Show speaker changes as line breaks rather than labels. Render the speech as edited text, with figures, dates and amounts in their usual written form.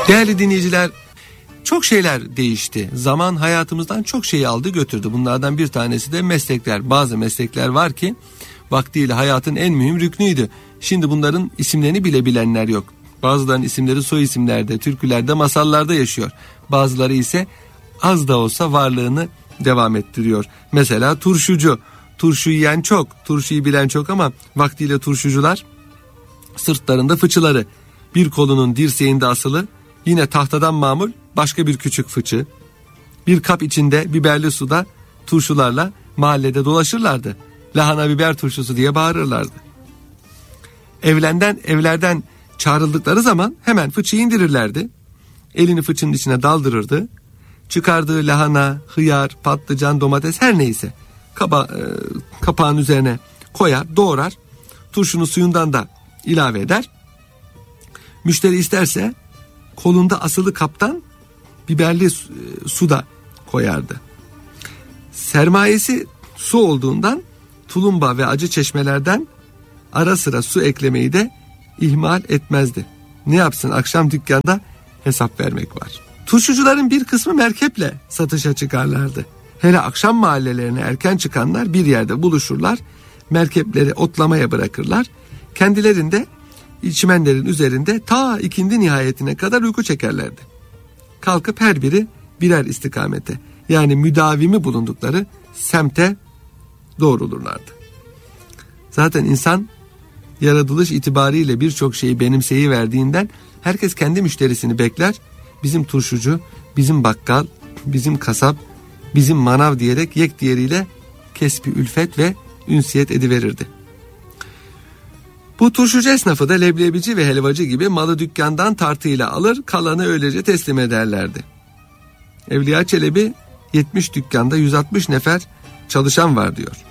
Değerli dinleyiciler, çok şeyler değişti. Zaman hayatımızdan çok şeyi aldı götürdü. Bunlardan bir tanesi de meslekler. Bazı meslekler var ki vaktiyle hayatın en mühim rüknüydü. Şimdi bunların isimlerini bile bilenler yok. Bazılarının isimleri soy isimlerde, türkülerde, masallarda yaşıyor. Bazıları ise az da olsa varlığını devam ettiriyor. Mesela turşucu. Turşu yiyen çok, turşuyu bilen çok ama vaktiyle turşucular sırtlarında fıçıları, bir kolunun dirseğinde asılı, yine tahtadan mamul başka bir küçük fıçı, bir kap içinde biberli suda turşularla mahallede dolaşırlardı. Lahana biber turşusu diye bağırırlardı. Evlerden çağrıldıkları zaman hemen fıçıyı indirirlerdi. Elini fıçının içine daldırırdı. Çıkardığı lahana, hıyar, patlıcan, domates her neyse kapağın üzerine koyar, doğrar. Turşunun suyundan da ilave eder. Müşteri isterse kolunda asılı kaptan biberli su da koyardı. Sermayesi su olduğundan tulumba ve acı çeşmelerden ara sıra su eklemeyi de ihmal etmezdi. Ne yapsın, akşam dükkanda hesap vermek var. Turşucuların bir kısmı merkeple satışa çıkarlardı. Hele akşam mahallelerine erken çıkanlar bir yerde buluşurlar, merkepleri otlamaya bırakırlar. Kendilerinde çimenlerin üzerinde ta ikindi nihayetine kadar uyku çekerlerdi. Kalkıp her biri birer istikamete, yani müdavimi bulundukları semte doğrulurlardı. Zaten insan yaratılış itibariyle birçok şeyi benimseyiverdiğinden herkes kendi müşterisini bekler. Bizim turşucu, bizim bakkal, bizim kasap, bizim manav diyerek yek diğeriyle kesbi ülfet ve ünsiyet ediverirdi. Bu turşucu esnafı da leblebici ve helvacı gibi malı dükkandan tartıyla alır, kalanı öylece teslim ederlerdi. Evliya Çelebi 70 dükkanda 160 nefer çalışan var diyor.